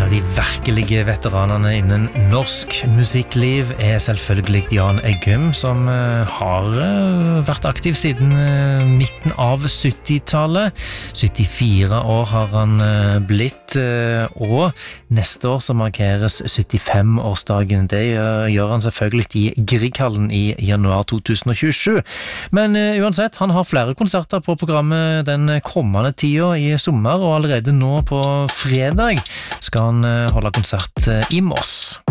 De virkelige veteranene innen norsk musikkliv selvfølgelig Jan Eggum, som har vært aktiv siden midten av 70-tallet. 74 år har han blitt, og neste år så markeres 75-årsdagen. Det gjør han selvfølgelig i Grieghallen i januar 2027. Men uansett, han har flere konserter på programmet den kommende tida i sommer, og allerede nå på fredag skal han holde konsert i Moss.